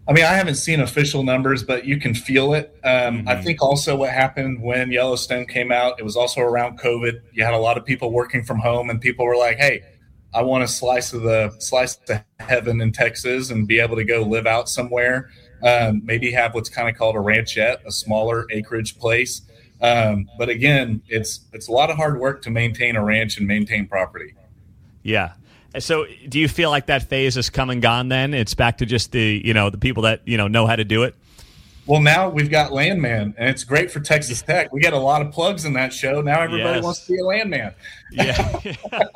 I mean, I haven't seen official numbers, but you can feel it. I Mm-hmm. think also what happened when Yellowstone came out, it was also around COVID. You had a lot of people working from home, and people were like, "Hey, I want a slice of heaven in Texas and be able to go live out somewhere. Maybe have what's kind of called a ranchette, a smaller acreage place." But again, it's a lot of hard work to maintain a ranch and maintain property. Yeah. So do you feel like that phase is come and gone then? It's back to just the people that, know how to do it? Well, now we've got Landman, and it's great for Texas Tech. We get a lot of plugs in that show. Now everybody Yes. wants to be a Landman. Yeah.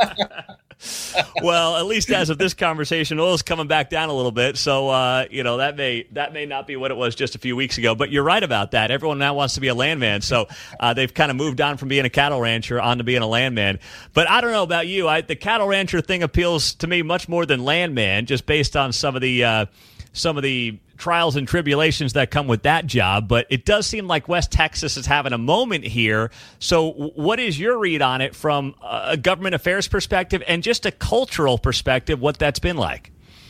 Well, at least as of this conversation, oil's coming back down a little bit. So, that may not be what it was just a few weeks ago. But you're right about that. Everyone now wants to be a landman. So they've kind of moved on from being a cattle rancher on to being a landman. But I don't know about you. The cattle rancher thing appeals to me much more than landman, just based on some of the trials and tribulations that come with that job, but it does seem like West Texas is having a moment here. So what is your read on it from a government affairs perspective and just a cultural perspective, what that's been like?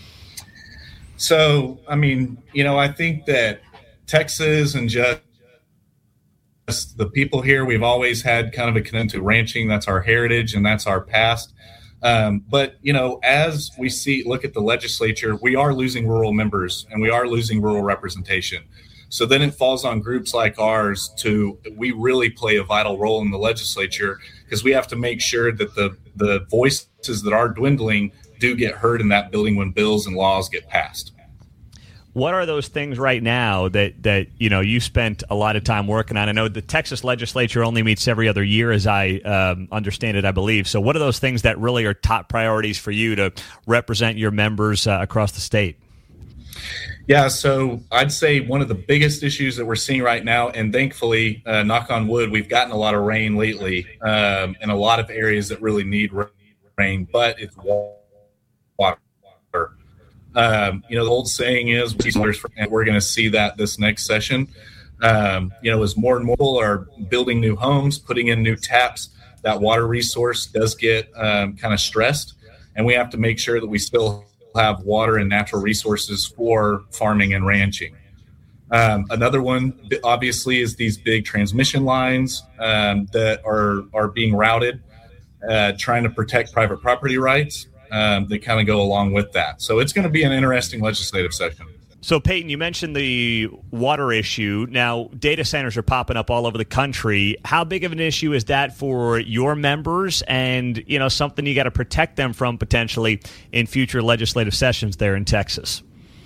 So, I mean, I think that Texas and just the people here, we've always had kind of a connection to ranching. That's our heritage and that's our past. But, as we look at the legislature, we are losing rural members and we are losing rural representation. So then it falls on groups like ours we really play a vital role in the legislature because we have to make sure that the voices that are dwindling do get heard in that building when bills and laws get passed. What are those things right now that you spent a lot of time working on? I know the Texas legislature only meets every other year, as I understand it, I believe. So what are those things that really are top priorities for you to represent your members across the state? Yeah, so I'd say one of the biggest issues that we're seeing right now, and thankfully, knock on wood, we've gotten a lot of rain lately in a lot of areas that really need rain, but it's water. The old saying is, we're going to see that this next session. As more and more people are building new homes, putting in new taps, that water resource does get kind of stressed. And we have to make sure that we still have water and natural resources for farming and ranching. Another one, obviously, is these big transmission lines that are being routed, trying to protect private property rights. That kind of go along with that. So it's going to be an interesting legislative session. So, Peyton, you mentioned the water issue. Now, data centers are popping up all over the country. How big of an issue is that for your members and, something you got to protect them from potentially in future legislative sessions there in Texas?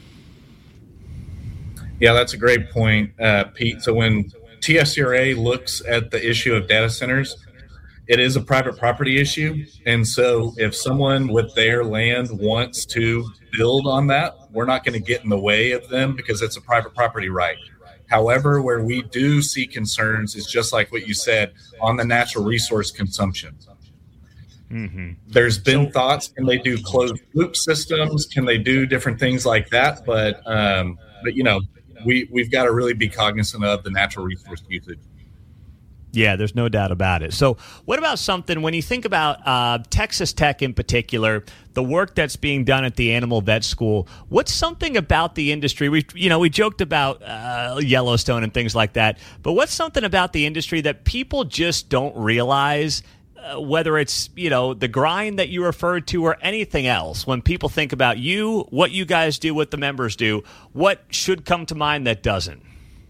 Yeah, that's a great point, Pete. So when TSCRA looks at the issue of data centers, it is a private property issue. And so if someone with their land wants to build on that, we're not going to get in the way of them because it's a private property right. However, where we do see concerns is just like what you said on the natural resource consumption. Mm-hmm. There's been thoughts, can they do closed loop systems? Can they do different things like that? But we've got to really be cognizant of the natural resource usage. Yeah, there's no doubt about it. So what about something, when you think about Texas Tech in particular, the work that's being done at the Animal Vet School, what's something about the industry? We joked about Yellowstone and things like that, but what's something about the industry that people just don't realize, whether it's, the grind that you referred to or anything else? When people think about you, what you guys do, what the members do, what should come to mind that doesn't?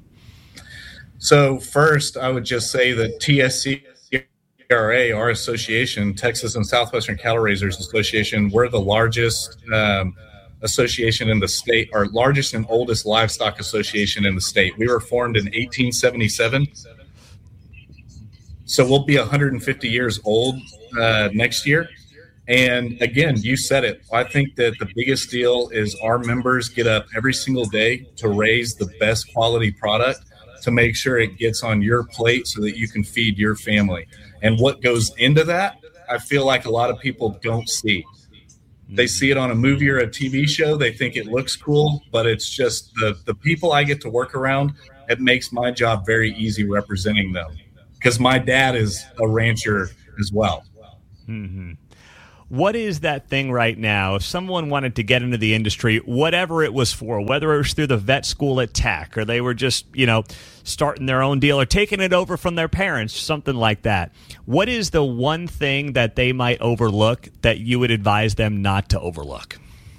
So first, I would just say that TSCRA, our association, Texas and Southwestern Cattle Raisers Association, we're the largest association in the state, our largest and oldest livestock association in the state. We were formed in 1877. So we'll be 150 years old next year. And again, you said it. I think that the biggest deal is our members get up every single day to raise the best quality product, to make sure it gets on your plate so that you can feed your family. And what goes into that, I feel like a lot of people don't see. They see it on a movie or a TV show. They think it looks cool, but it's just the people I get to work around. It makes my job very easy representing them because my dad is a rancher as well. Mm-hmm. What is that thing right now? If someone wanted to get into the industry, whatever it was for, whether it was through the vet school at Tech or they were just, starting their own deal or taking it over from their parents, something like that, what is the one thing that they might overlook that you would advise them not to overlook?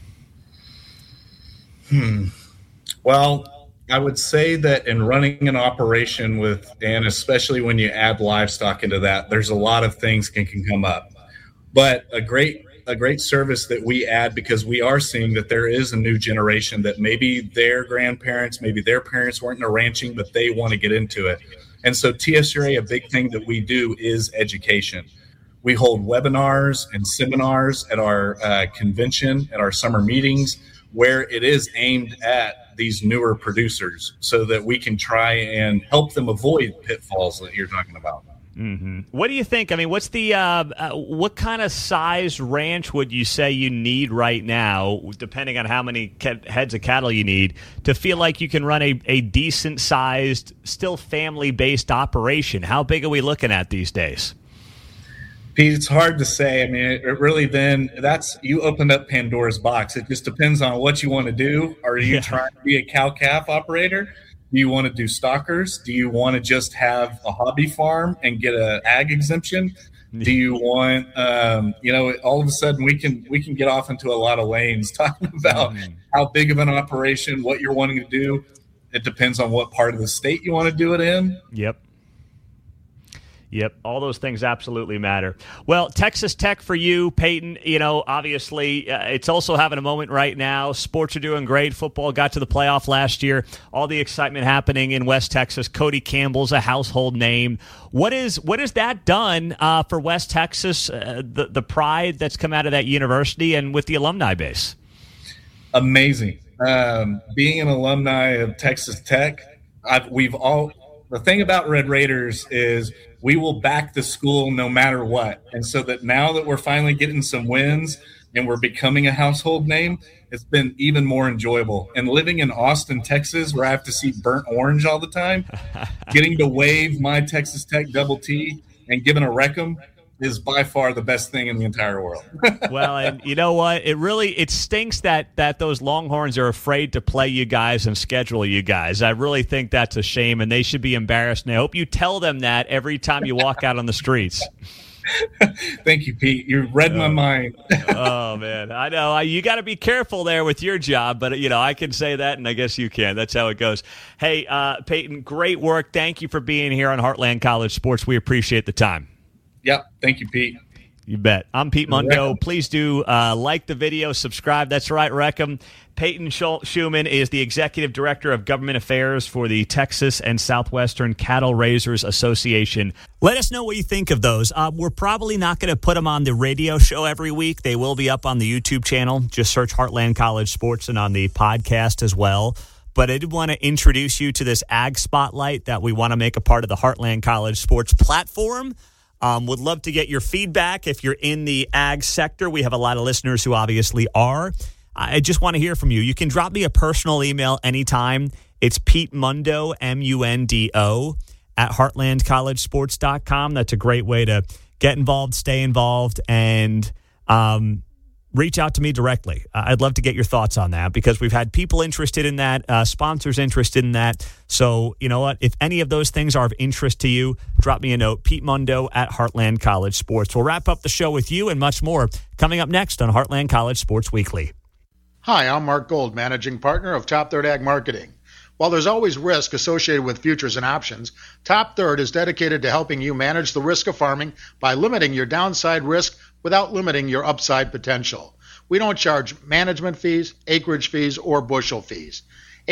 Well, I would say that in running an operation and especially when you add livestock into that, there's a lot of things can come up. But a great service that we add, because we are seeing that there is a new generation that maybe their grandparents, maybe their parents weren't into ranching, but they want to get into it. And so TSRA, a big thing that we do is education. We hold webinars and seminars at our convention, at our summer meetings, where it is aimed at these newer producers so that we can try and help them avoid pitfalls that you're talking about. Mm-hmm. What do you think? I mean, what's the what kind of size ranch would you say you need right now, depending on how many heads of cattle you need, to feel like you can run a decent-sized, still family-based operation? How big are we looking at these days? Pete, it's hard to say. I mean, it really you opened up Pandora's box. It just depends on what you want to do. Are you trying to be a cow-calf operator? Do you want to do stockers? Do you want to just have a hobby farm and get an ag exemption? Do you want, all of a sudden we can get off into a lot of lanes talking about how big of an operation, what you're wanting to do. It depends on what part of the state you want to do it in. Yep, all those things absolutely matter. Well, Texas Tech for you, Peyton, obviously it's also having a moment right now. Sports are doing great. Football got to the playoff last year. All the excitement happening in West Texas. Cody Campbell's a household name. What is that done for West Texas, the pride that's come out of that university and with the alumni base? Amazing. Being an alumni of Texas Tech, the thing about Red Raiders is we will back the school no matter what. And so that now that we're finally getting some wins and we're becoming a household name, it's been even more enjoyable. And living in Austin, Texas, where I have to see burnt orange all the time, getting to wave my Texas Tech double T and giving a rectum is by far the best thing in the entire world. Well, and you know what? It stinks that those Longhorns are afraid to play you guys and schedule you guys. I really think that's a shame, and they should be embarrassed. And I hope you tell them that every time you walk out on the streets. Thank you, Pete. You read my mind. Oh, man. I know. You got to be careful there with your job, but, I can say that, and I guess you can. That's how it goes. Hey, Peyton, great work. Thank you for being here on Heartland College Sports. We appreciate the time. Yep. Thank you, Pete. You bet. I'm Pete Mundo. Please do like the video, subscribe. That's right, Reckham. Peyton Schumann is the Executive Director of Government Affairs for the Texas and Southwestern Cattle Raisers Association. Let us know what you think of those. We're probably not going to put them on the radio show every week. They will be up on the YouTube channel. Just search Heartland College Sports and on the podcast as well. But I did want to introduce you to this Ag Spotlight that we want to make a part of the Heartland College Sports platform. Would love to get your feedback if you're in the ag sector. We have a lot of listeners who obviously are. I just want to hear from you. You can drop me a personal email anytime. It's Pete Mundo, MUNDO, at heartlandcollegesports.com. That's a great way to get involved, stay involved, and reach out to me directly. I'd love to get your thoughts on that because we've had people interested in that, sponsors interested in that. So, you know what? If any of those things are of interest to you, drop me a note, Pete Mundo at Heartland College Sports. We'll wrap up the show with you and much more coming up next on Heartland College Sports Weekly. Hi, I'm Mark Gold, Managing Partner of Top Third Ag Marketing. While there's always risk associated with futures and options, Top Third is dedicated to helping you manage the risk of farming by limiting your downside risk without limiting your upside potential. We don't charge management fees, acreage fees, or bushel fees.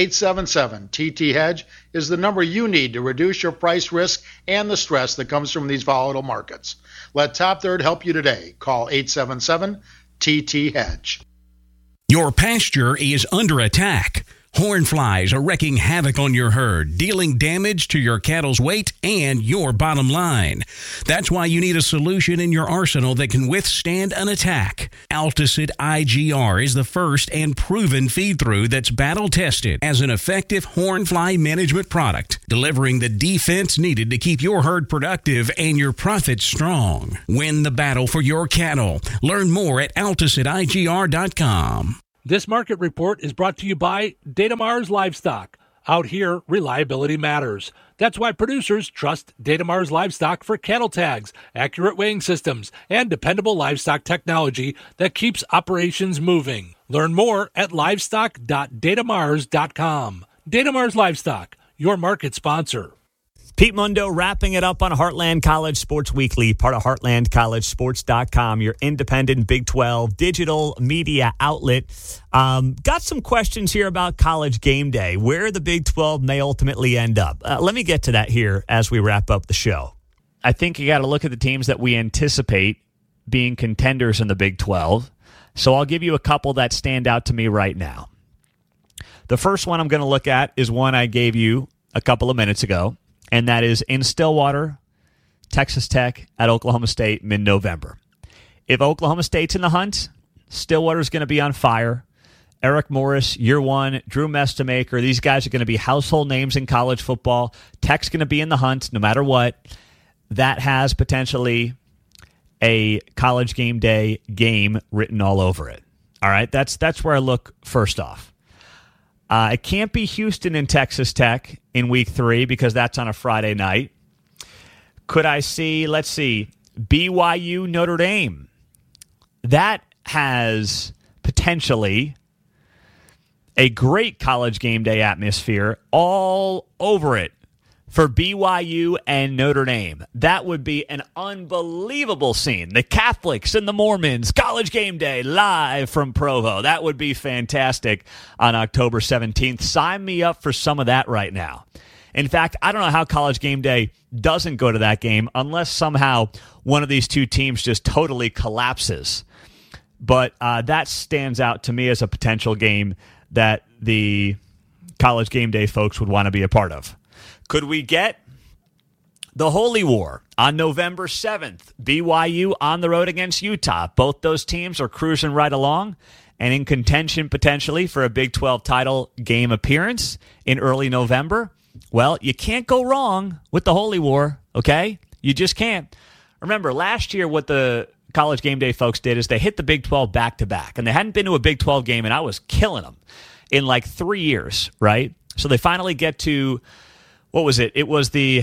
877-TT-HEDGE is the number you need to reduce your price risk and the stress that comes from these volatile markets. Let Top Third help you today. Call 877-TT-HEDGE. Your pasture is under attack. Horn flies are wreaking havoc on your herd, dealing damage to your cattle's weight and your bottom line. That's why you need a solution in your arsenal that can withstand an attack. Alticid IGR is the first and proven feed-through that's battle-tested as an effective horn fly management product, delivering the defense needed to keep your herd productive and your profits strong. Win the battle for your cattle. Learn more at AlticidIGR.com. This market report is brought to you by Datamars Livestock. Out here, reliability matters. That's why producers trust Datamars Livestock for cattle tags, accurate weighing systems, and dependable livestock technology that keeps operations moving. Learn more at livestock.datamars.com. Datamars Livestock, your market sponsor. Pete Mundo wrapping it up on Heartland College Sports Weekly, part of HeartlandCollegeSports.com, your independent Big 12 digital media outlet. Got some questions here about College Game Day, where the Big 12 may ultimately end up. Let me get to that here as we wrap up the show. I think you got to look at the teams that we anticipate being contenders in the Big 12. So I'll give you a couple that stand out to me right now. The first one I'm going to look at is one I gave you a couple of minutes ago. And that is in Stillwater, Texas Tech at Oklahoma State mid-November. If Oklahoma State's in the hunt, Stillwater's going to be on fire. Eric Morris, year one, Drew Mestamaker, these guys are going to be household names in college football. Tech's going to be in the hunt no matter what. That has potentially a College Game Day game written all over it. All right, that's where I look first off. It can't be Houston and Texas Tech in week 3 because that's on a Friday night. Could I see, let's see, BYU Notre Dame? That has potentially a great College Game Day atmosphere all over it for BYU and Notre Dame. That would be an unbelievable scene. The Catholics and the Mormons, College Game Day live from Provo. That would be fantastic on October 17th. Sign me up for some of that right now. In fact, I don't know how College Game Day doesn't go to that game unless somehow one of these two teams just totally collapses. But that stands out to me as a potential game that the College Game Day folks would want to be a part of. Could we get the Holy War on November 7th? BYU on the road against Utah. Both those teams are cruising right along and in contention potentially for a Big 12 title game appearance in early November. Well, you can't go wrong with the Holy War, okay? You just can't. Remember, last year what the College Game Day folks did is they hit the Big 12 back-to-back, and they hadn't been to a Big 12 game, and I was killing them in like 3 years, right? So they finally get to... What was it? It was the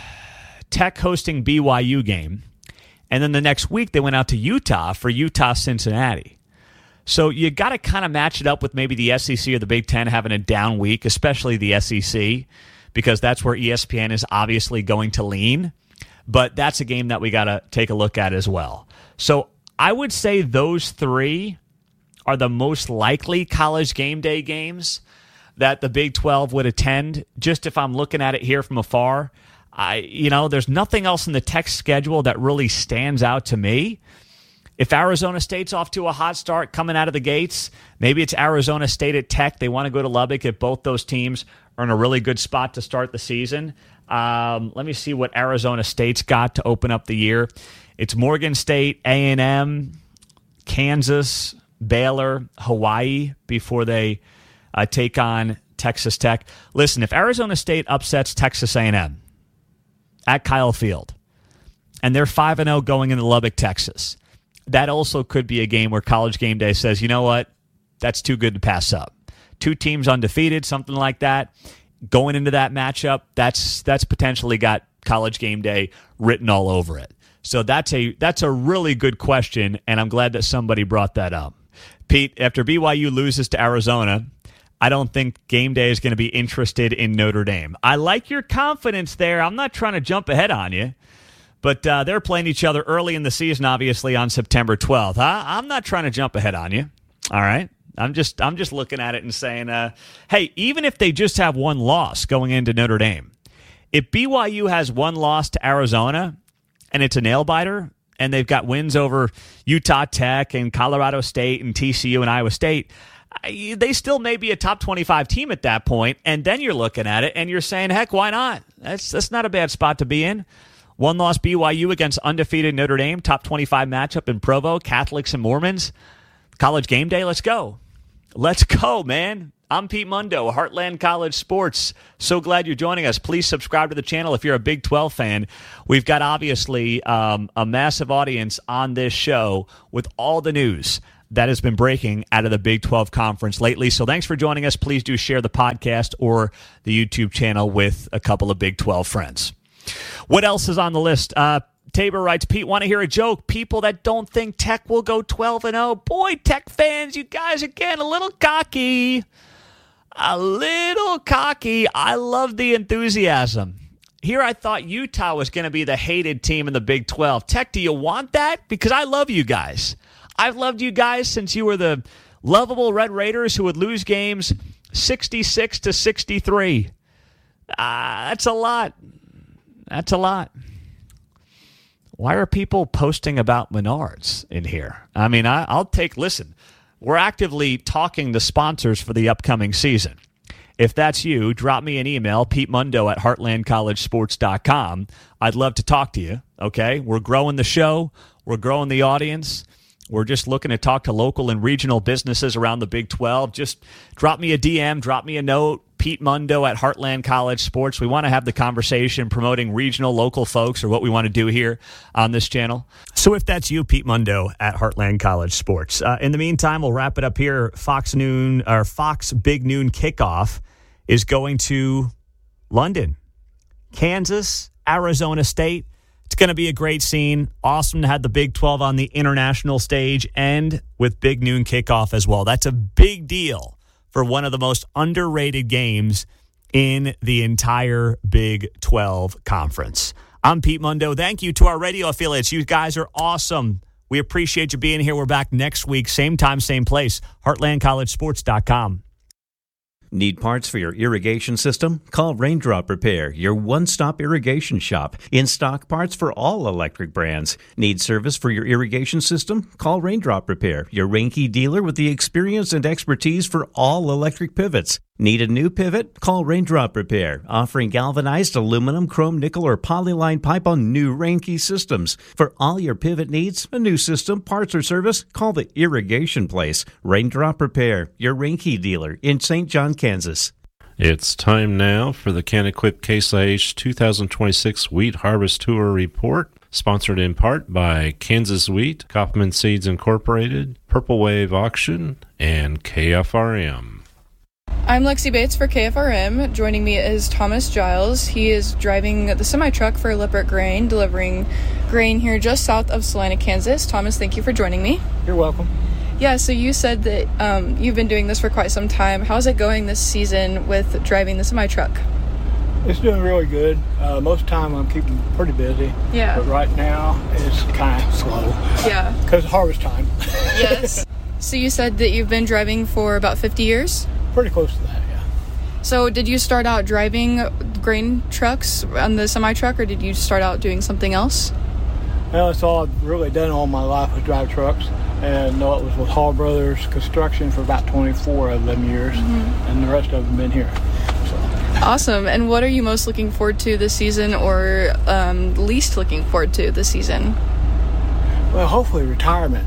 Tech hosting BYU game. And then the next week they went out to Utah for Utah-Cincinnati. So you got to kind of match it up with maybe the SEC or the Big Ten having a down week, especially the SEC, because that's where ESPN is obviously going to lean. But that's a game that we got to take a look at as well. So I would say those 3 are the most likely College Game Day games that the Big 12 would attend. Just if I'm looking at it here from afar, there's nothing else in the Tech schedule that really stands out to me. If Arizona State's off to a hot start coming out of the gates, maybe it's Arizona State at Tech. They want to go to Lubbock if both those teams are in a really good spot to start the season. Let me see what Arizona State's got to open up the year. It's Morgan State, A&M, Kansas, Baylor, Hawaii before they take on Texas Tech. Listen, if Arizona State upsets Texas A&M at Kyle Field, and they're 5-0 going into Lubbock, Texas, that also could be a game where College Game Day says, you know what, that's too good to pass up. 2 teams undefeated, something like that. Going into that matchup, that's potentially got College Game Day written all over it. So that's a really good question, and I'm glad that somebody brought that up. Pete, after BYU loses to Arizona, I don't think Game Day is going to be interested in Notre Dame. I like your confidence there. I'm not trying to jump ahead on you, but they're playing each other early in the season, obviously, on September 12th. I'm not trying to jump ahead on you. All right? I'm just looking at it and saying, hey, even if they just have one loss going into Notre Dame, if BYU has one loss to Arizona and it's a nail-biter and they've got wins over Utah Tech and Colorado State and TCU and Iowa State, they still may be a top 25 team at that point, and then you're looking at it and you're saying, heck, why not? That's not a bad spot to be in. One loss BYU against undefeated Notre Dame, top 25 matchup in Provo, Catholics and Mormons. College game day, let's go. Let's go, man. I'm Pete Mundo, Heartland College Sports. So glad you're joining us. Please subscribe to the channel if you're a Big 12 fan. We've got, obviously, a massive audience on this show with all the news that has been breaking out of the Big 12 Conference lately. So thanks for joining us. Please do share the podcast or the YouTube channel with a couple of Big 12 friends. What else is on the list? Tabor writes, Pete, want to hear a joke? People that don't think Tech will go 12-0. Boy, Tech fans, you guys, again, a little cocky. A little cocky. I love the enthusiasm. Here I thought Utah was going to be the hated team in the Big 12. Tech, do you want that? Because I love you guys. I've loved you guys since you were the lovable Red Raiders who would lose games 66-63. That's a lot. That's a lot. Why are people posting about Menards in here? I mean, I'll take, listen, we're actively talking to sponsors for the upcoming season. If that's you, drop me an email, PeteMundo@HeartlandCollegeSports.com. I'd love to talk to you, okay? We're growing the show. We're growing the audience. We're just looking to talk to local and regional businesses around the Big 12. Just drop me a DM, drop me a note, PeteMundo@Heartland College Sports. We want to have the conversation promoting regional, local folks, or what we want to do here on this channel. So if that's you, PeteMundo@Heartland College Sports. In the meantime, we'll wrap it up here. Fox Big Noon kickoff is going to London, Kansas, Arizona State. It's going to be a great scene. Awesome to have the Big 12 on the international stage and with Big Noon kickoff as well. That's a big deal for one of the most underrated games in the entire Big 12 Conference. I'm Pete Mundo. Thank you to our radio affiliates. You guys are awesome. We appreciate you being here. We're back next week, same time, same place, heartlandcollegesports.com. Need parts for your irrigation system? Call Raindrop Repair, your one-stop irrigation shop. In-stock parts for all electric brands. Need service for your irrigation system? Call Raindrop Repair, your Reinke dealer with the experience and expertise for all electric pivots. Need a new pivot? Call Raindrop Repair, offering galvanized aluminum, chrome, nickel, or polyline pipe on new Reinke systems. For all your pivot needs, a new system, parts, or service, call the Irrigation Place. Raindrop Repair, your Reinke dealer in St. John, Kansas. It's time now for the Can-Equip Case IH 2026 Wheat Harvest Tour Report, sponsored in part by Kansas Wheat, Kaufman Seeds Incorporated, Purple Wave Auction, and KFRM. I'm Lexi Bates for KFRM. Joining me is Thomas Giles. He is driving the semi-truck for Lippert Grain, delivering grain here just south of Salina, Kansas. Thomas, thank you for joining me. You're welcome. Yeah, so you said that you've been doing this for quite some time. How's it going this season with driving the semi-truck? It's doing really good. Most of the time I'm keeping pretty busy. Yeah. But right now it's kind of slow. Yeah. Because harvest time. Yes. So you said that you've been driving for about 50 years? Pretty close to that, yeah. So did you start out driving grain trucks on the semi-truck, or did you start out doing something else? Well, that's all I've really done all my life was drive trucks. And it was with Hall Brothers Construction for about 24 of them years. Mm-hmm. And the rest of them been here. So. Awesome. And what are you most looking forward to this season, or least looking forward to this season? Well, hopefully retirement.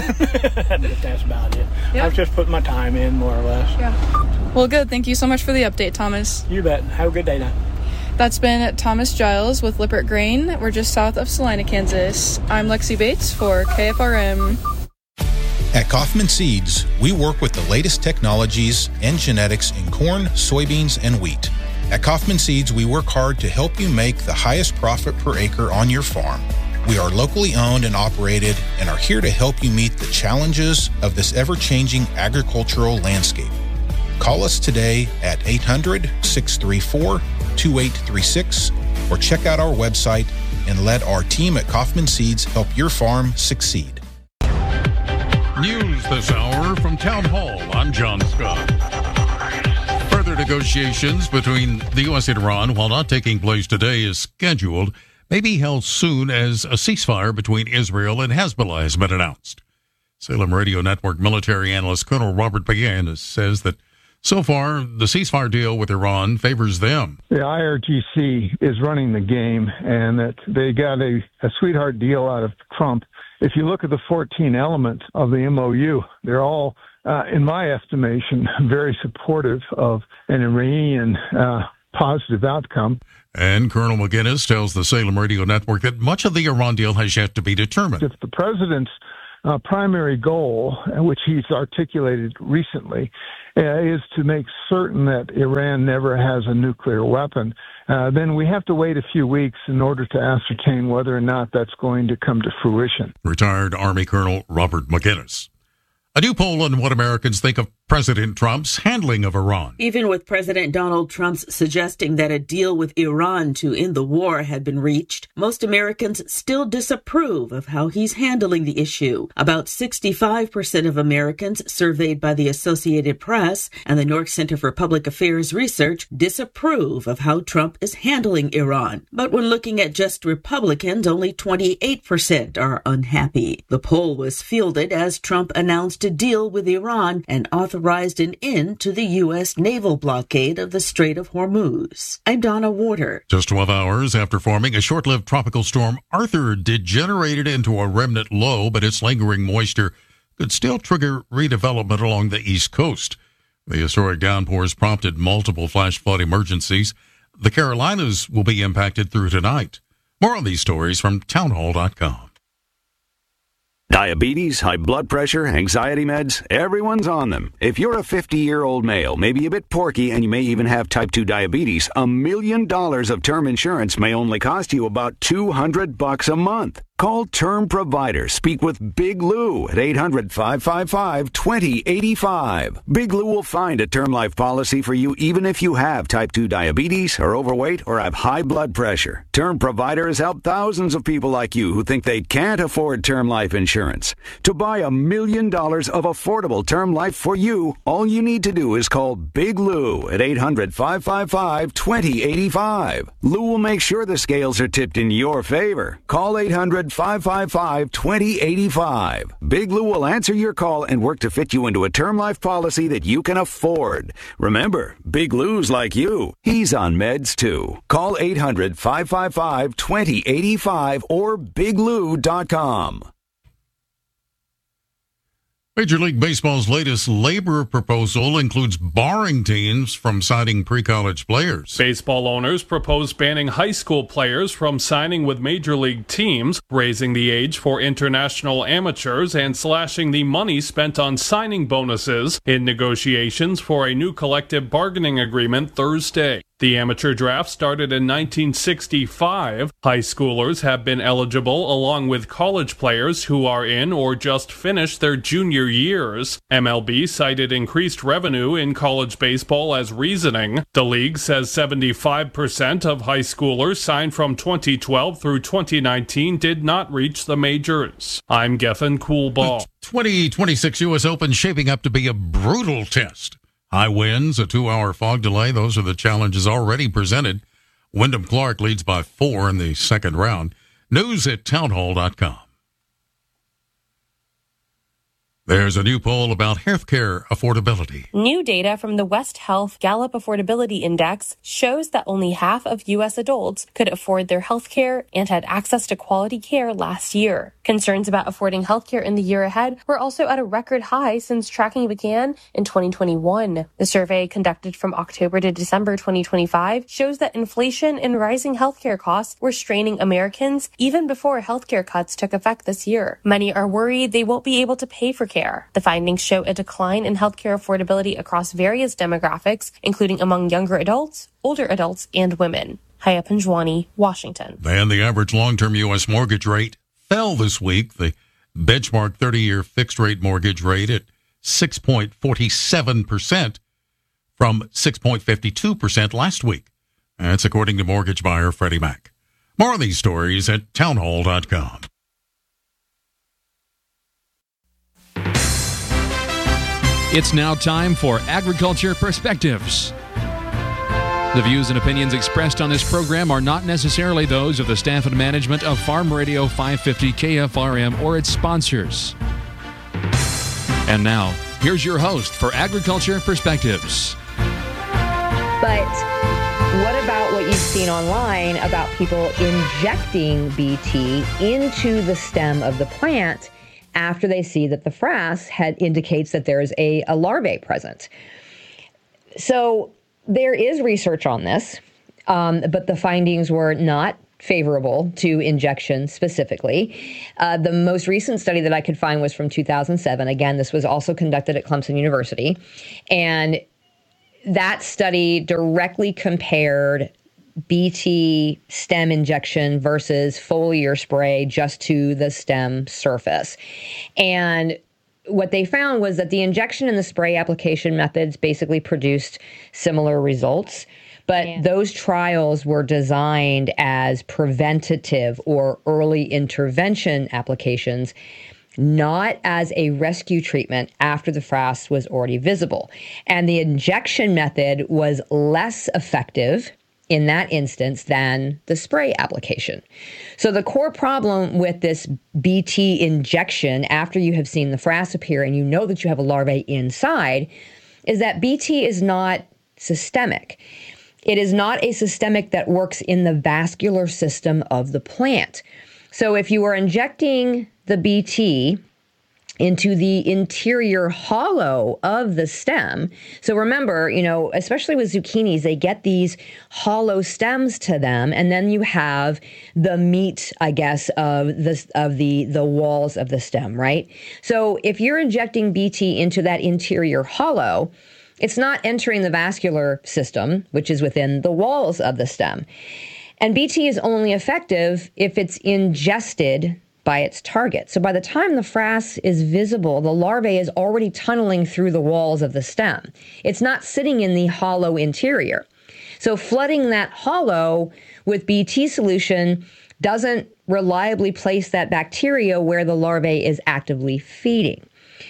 That's about it. Yep. I've just put my time in, more or less. Yeah. Well, good. Thank you so much for the update, Thomas. You bet. Have a good day now. That's been Thomas Giles with Lippert Grain. We're just south of Salina, Kansas. I'm Lexi Bates for KFRM. At Kaufman Seeds, we work with the latest technologies and genetics in corn, soybeans, and wheat. At Kaufman Seeds, we work hard to help you make the highest profit per acre on your farm. We are locally owned and operated and are here to help you meet the challenges of this ever-changing agricultural landscape. Call us today at 800-634-2836 or check out our website and let our team at Kaufman Seeds help your farm succeed. News this hour from Town Hall. I'm John Scott. Further negotiations between the U.S. and Iran, while not taking place today, is scheduled, may be held soon as a ceasefire between Israel and Hezbollah has been announced. Salem Radio Network military analyst Colonel Robert McGinnis says that so far the ceasefire deal with Iran favors them. The IRGC is running the game, and that they got a sweetheart deal out of Trump. If you look at the 14 elements of the MOU, they're all, in my estimation, very supportive of an Iranian positive outcome. And Colonel McGinnis tells the Salem Radio Network that much of the Iran deal has yet to be determined. If the president's primary goal, which he's articulated recently, is to make certain that Iran never has a nuclear weapon, then we have to wait a few weeks in order to ascertain whether or not that's going to come to fruition. Retired Army Colonel Robert McGinnis. A new poll on what Americans think of President Trump's handling of Iran. Even with President Donald Trump's suggesting that a deal with Iran to end the war had been reached, most Americans still disapprove of how he's handling the issue. About 65% of Americans surveyed by the Associated Press and the New York Center for Public Affairs Research disapprove of how Trump is handling Iran. But when looking at just Republicans, only 28% are unhappy. The poll was fielded as Trump announced a deal with Iran and authorized an end to the U.S. naval blockade of the Strait of Hormuz. I'm Donna Warder. Just 12 hours after forming, a short-lived tropical storm Arthur degenerated into a remnant low, but its lingering moisture could still trigger redevelopment along the East Coast. The historic downpours prompted multiple flash flood emergencies. The Carolinas will be impacted through tonight. More on these stories from townhall.com. Diabetes, high blood pressure, anxiety meds, everyone's on them. If you're a 50-year-old male, maybe a bit porky, and you may even have type 2 diabetes, $1 million of term insurance may only cost you about $200 a month. Call Term Provider. Speak with Big Lou at 800-555-2085. Big Lou will find a term life policy for you even if you have type 2 diabetes, are overweight, or have high blood pressure. Term Provider has helped thousands of people like you who think they can't afford term life insurance. To buy $1 million of affordable term life for you, all you need to do is call Big Lou at 800-555-2085. Lou will make sure the scales are tipped in your favor. Call 800-555-2085. Big Lou will answer your call and work to fit you into a term life policy that you can afford. Remember, Big Lou's like you. He's on meds too. Call 800-555-2085 or biglou.com. Major League Baseball's latest labor proposal includes barring teams from signing pre-college players. Baseball owners propose banning high school players from signing with major league teams, raising the age for international amateurs, and slashing the money spent on signing bonuses in negotiations for a new collective bargaining agreement Thursday. The amateur draft started in 1965. High schoolers have been eligible along with college players who are in or just finished their junior years. MLB cited increased revenue in college baseball as reasoning. The league says 75% of high schoolers signed from 2012 through 2019 did not reach the majors. I'm Geffen Coolball. 2026 U.S. Open shaping up to be a brutal test. High winds, a 2-hour fog delay, those are the challenges already presented. Wyndham Clark leads by 4 in the second round. News at townhall.com. There's a new poll about healthcare affordability. New data from the West Health Gallup Affordability Index shows that only half of U.S. adults could afford their health care and had access to quality care last year. Concerns about affording health care in the year ahead were also at a record high since tracking began in 2021. The survey conducted from October to December 2025 shows that inflation and rising health care costs were straining Americans even before health care cuts took effect this year. Many are worried they won't be able to pay for care. The findings show a decline in healthcare affordability across various demographics, including among younger adults, older adults, and women. Haya Panjwani, Washington. And the average long-term U.S. mortgage rate fell this week. The benchmark 30-year fixed-rate mortgage rate at 6.47% from 6.52% last week. That's according to mortgage buyer Freddie Mac. More on these stories at townhall.com. It's now time for Agriculture Perspectives. The views and opinions expressed on this program are not necessarily those of the staff and management of Farm Radio 550 KFRM or its sponsors. And now, here's your host for Agriculture Perspectives. But what about what you've seen online about people injecting BT into the stem of the plant after they see that the frass indicates that there's a larvae present? So there is research on this, but the findings were not favorable to injection specifically. The most recent study that I could find was from 2007. Again, this was also conducted at Clemson University. And that study directly compared BT stem injection versus foliar spray just to the stem surface. And what they found was that the injection and the spray application methods basically produced similar results. But those trials were designed as preventative or early intervention applications, not as a rescue treatment after the frass was already visible. And the injection method was less effective in that instance than the spray application. So the core problem with this BT injection after you have seen the frass appear and you know that you have a larvae inside is that BT is not systemic. It is not a systemic that works in the vascular system of the plant. So if you are injecting the BT into the interior hollow of the stem. So remember, especially with zucchinis, they get these hollow stems to them, and then you have the meat, I guess, of the walls of the stem, right? So if you're injecting BT into that interior hollow, it's not entering the vascular system, which is within the walls of the stem. And BT is only effective if it's ingested by its target. So by the time the frass is visible, the larvae is already tunneling through the walls of the stem. It's not sitting in the hollow interior. So flooding that hollow with BT solution doesn't reliably place that bacteria where the larvae is actively feeding.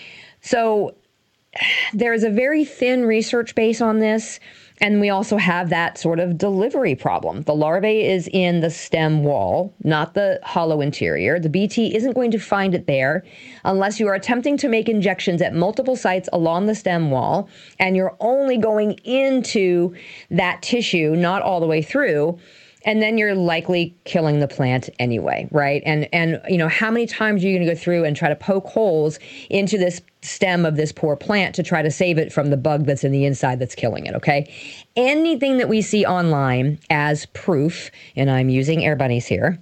So there's a very thin research base on this. And we also have that sort of delivery problem. The larvae is in the stem wall, not the hollow interior. The BT isn't going to find it there unless you are attempting to make injections at multiple sites along the stem wall, and you're only going into that tissue, not all the way through. And then you're likely killing the plant anyway, right? And how many times are you going to go through and try to poke holes into this stem of this poor plant to try to save it from the bug that's in the inside that's killing it, okay? Anything that we see online as proof, and I'm using air bunnies here,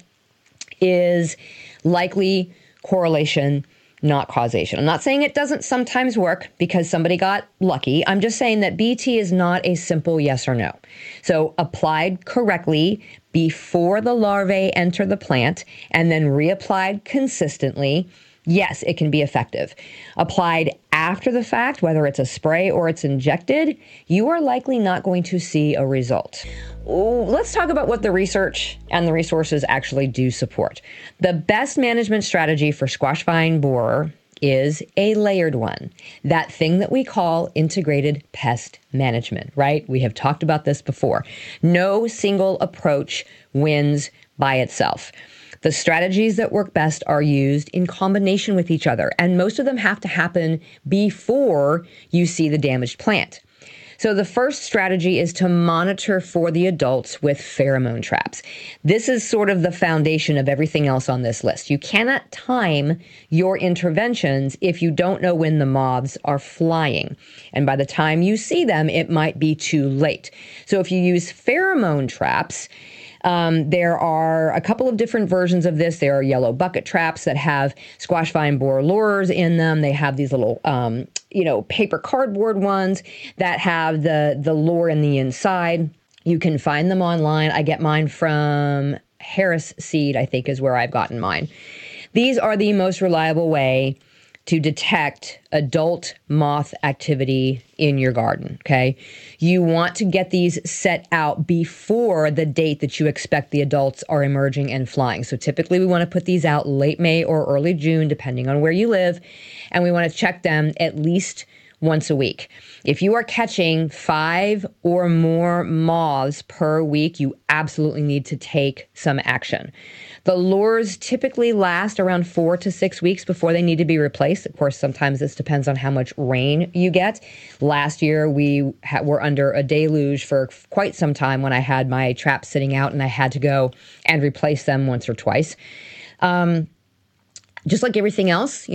is likely correlation, not causation. I'm not saying it doesn't sometimes work because somebody got lucky. I'm just saying that BT is not a simple yes or no. So applied correctly before the larvae enter the plant and then reapplied consistently, yes, it can be effective. Applied after the fact, whether it's a spray or it's injected, you are likely not going to see a result. Let's talk about what the research and the resources actually do support. The best management strategy for squash vine borer is a layered one. That thing that we call integrated pest management, right? We have talked about this before. No single approach wins by itself. The strategies that work best are used in combination with each other, and most of them have to happen before you see the damaged plant. So the first strategy is to monitor for the adults with pheromone traps. This is sort of the foundation of everything else on this list. You cannot time your interventions if you don't know when the moths are flying. And by the time you see them, it might be too late. So if you use pheromone traps, there are a couple of different versions of this. There are yellow bucket traps that have squash vine borer lures in them. They have these little, paper cardboard ones that have the lure in the inside. You can find them online. I get mine from Harris Seed, I think is where I've gotten mine. These are the most reliable way to detect adult moth activity in your garden, okay? You want to get these set out before the date that you expect the adults are emerging and flying. So typically we want to put these out late May or early June, depending on where you live, and we want to check them at least once a week. If you are catching 5 or more moths per week, you absolutely need to take some action. The lures typically last around 4 to 6 weeks before they need to be replaced. Of course, sometimes this depends on how much rain you get. Last year, we were under a deluge for quite some time when I had my traps sitting out and I had to go and replace them once or twice. Just like everything else,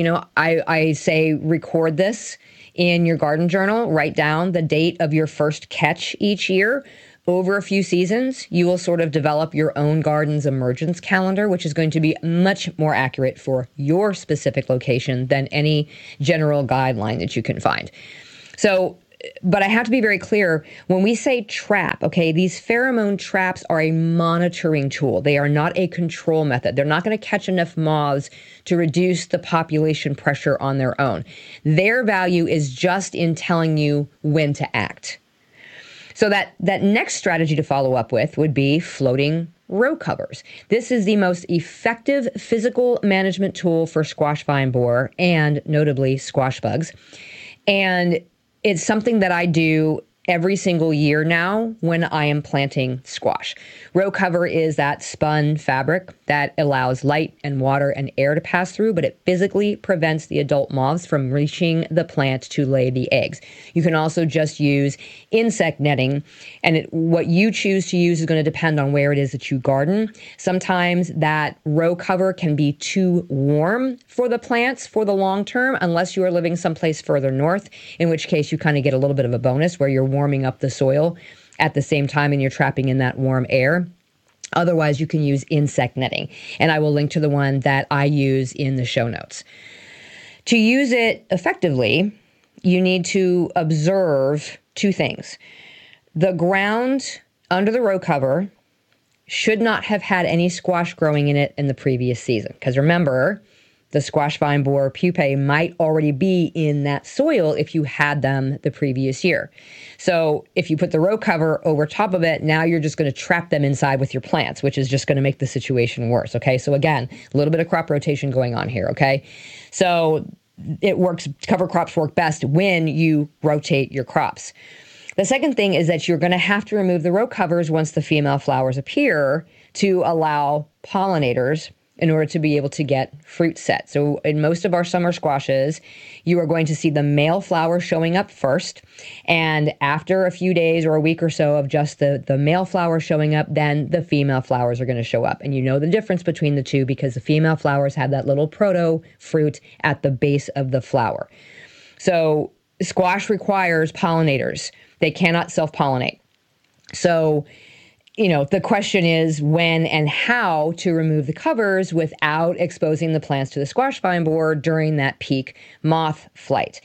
I say record this in your garden journal. Write down the date of your first catch each year. Over a few seasons, you will sort of develop your own garden's emergence calendar, which is going to be much more accurate for your specific location than any general guideline that you can find. So, but I have to be very clear, when we say trap, okay, these pheromone traps are a monitoring tool. They are not a control method. They're not going to catch enough moths to reduce the population pressure on their own. Their value is just in telling you when to act. So that next strategy to follow up with would be floating row covers. This is the most effective physical management tool for squash vine borer and notably squash bugs. And it's something that I do every single year now when I am planting squash. Row cover is that spun fabric that allows light and water and air to pass through, but it physically prevents the adult moths from reaching the plant to lay the eggs. You can also just use insect netting, and what you choose to use is going to depend on where it is that you garden. Sometimes that row cover can be too warm for the plants for the long term, unless you are living someplace further north, in which case you kind of get a little bit of a bonus where you're warming up the soil at the same time and you're trapping in that warm air. Otherwise, you can use insect netting. And I will link to the one that I use in the show notes. To use it effectively, you need to observe 2 things. The ground under the row cover should not have had any squash growing in it in the previous season. Because remember, the squash vine borer pupae might already be in that soil if you had them the previous year. So if you put the row cover over top of it, now you're just going to trap them inside with your plants, which is just going to make the situation worse. Okay, so again, a little bit of crop rotation going on here. Okay, so it works. Cover crops work best when you rotate your crops. The second thing is that you're going to have to remove the row covers once the female flowers appear to allow pollinators in order to be able to get fruit set. So in most of our summer squashes, you are going to see the male flowers showing up first. And after a few days or a week or so of just the male flowers showing up, then the female flowers are going to show up. And you know the difference between the two because the female flowers have that little proto fruit at the base of the flower. So squash requires pollinators. They cannot self-pollinate. So the question is when and how to remove the covers without exposing the plants to the squash vine borer during that peak moth flight.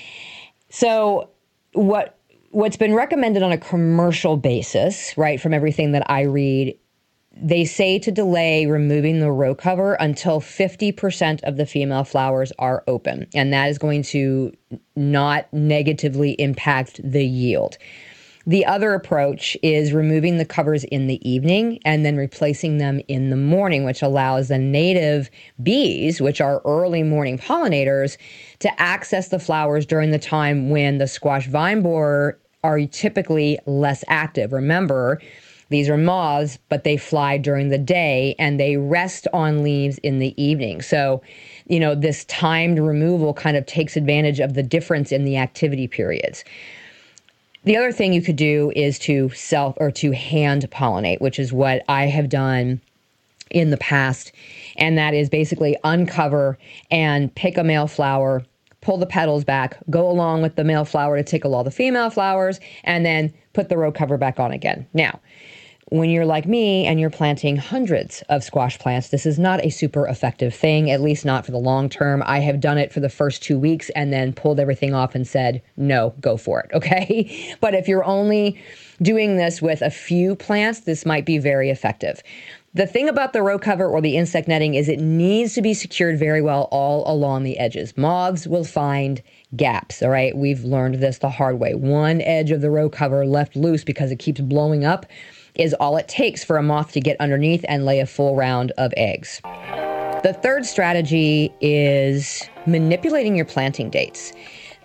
So what's been recommended on a commercial basis, right, from everything that I read, they say to delay removing the row cover until 50% of the female flowers are open, and that is going to not negatively impact the yield. The other approach is removing the covers in the evening and then replacing them in the morning, which allows the native bees, which are early morning pollinators, to access the flowers during the time when the squash vine borer are typically less active. Remember, these are moths, but they fly during the day and they rest on leaves in the evening. So, this timed removal kind of takes advantage of the difference in the activity periods. The other thing you could do is to hand pollinate, which is what I have done in the past. And that is basically uncover and pick a male flower, pull the petals back, go along with the male flower to tickle all the female flowers, and then put the row cover back on again. Now, when you're like me and you're planting hundreds of squash plants, this is not a super effective thing, at least not for the long term. I have done it for the first 2 weeks and then pulled everything off and said, no, go for it, okay? But if you're only doing this with a few plants, this might be very effective. The thing about the row cover or the insect netting is it needs to be secured very well all along the edges. Moths will find gaps, all right? We've learned this the hard way. One edge of the row cover left loose because it keeps blowing up is all it takes for a moth to get underneath and lay a full round of eggs. The third strategy is manipulating your planting dates.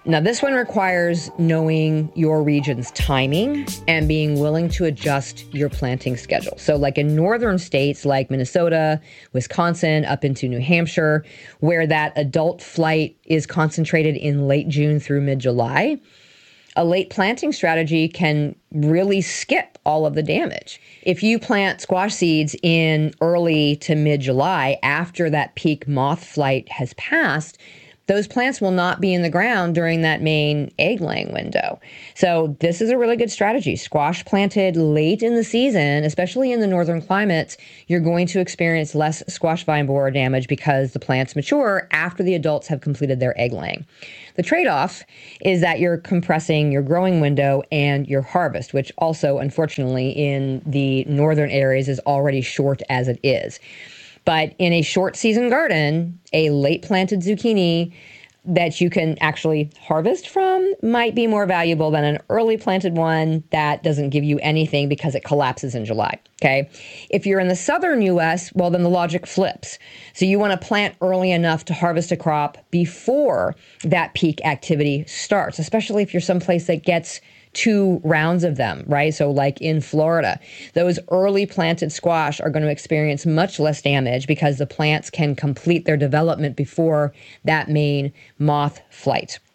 Now, this one requires knowing your region's timing and being willing to adjust your planting schedule. So like in northern states like Minnesota, Wisconsin, up into New Hampshire, where that adult flight is concentrated in late June through mid-July, a late planting strategy can really skip all of the damage. If you plant squash seeds in early to mid-July after that peak moth flight has passed, those plants will not be in the ground during that main egg laying window. So this is a really good strategy. Squash planted late in the season, especially in the northern climates, you're going to experience less squash vine borer damage because the plants mature after the adults have completed their egg laying. The trade-off is that you're compressing your growing window and your harvest, which also, unfortunately, in the northern areas is already short as it is. But in a short season garden, a late planted zucchini that you can actually harvest from might be more valuable than an early planted one that doesn't give you anything because it collapses in July. Okay. If you're in the southern US, well, then the logic flips. So you want to plant early enough to harvest a crop before that peak activity starts, especially if you're someplace that gets 2 rounds of them, right? So like in Florida, those early planted squash are going to experience much less damage because the plants can complete their development before that main moth flight.